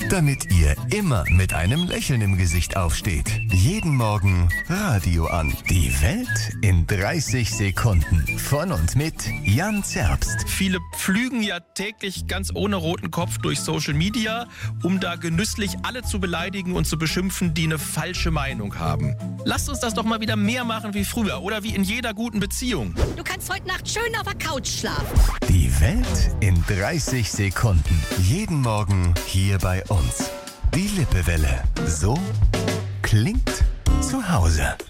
damit ihr immer mit einem Lächeln im Gesicht aufsteht. Jeden Morgen Radio an. Die Welt in 30 Sekunden. Von und mit Jan Zerbst. Viele pflügen ja täglich ganz ohne roten Kopf durch Social Media, um da genüsslich alle zu beleidigen und zu beschimpfen, die eine falsche Meinung haben. Lasst uns das doch mal wieder mehr machen wie früher oder wie in jeder guten Beziehung. Du kannst heute Nacht schön auf der Couch schlafen. Die Welt in 30 Sekunden. Jeden Morgen hier bei uns. Die Lippewelle. So klingt zu Hause.